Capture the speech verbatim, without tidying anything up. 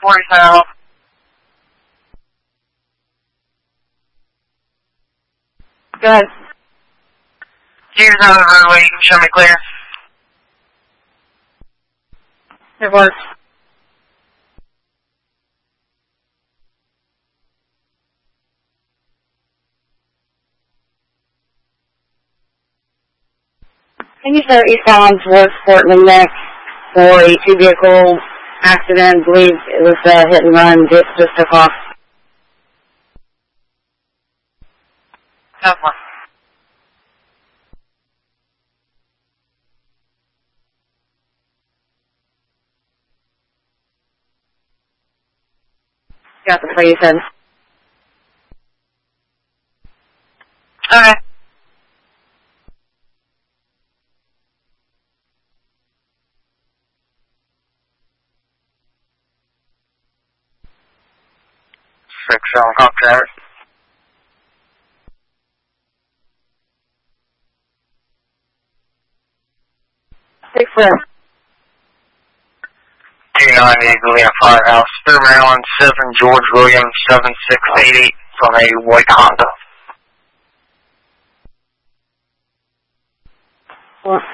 forty South. Go ahead. Here's out of the roadway. You can show me clear. It works. Can you start eastbound towards Portland next for a two-vehicle accident? I believe it was a hit and run. Just, just took off. South one. Got the plate, you said. Okay. Six seven, cop driver. Six four. two ninety, Galena Firehouse, Third Maryland, seven George Williams, seven six eight eight from a white Honda. Well,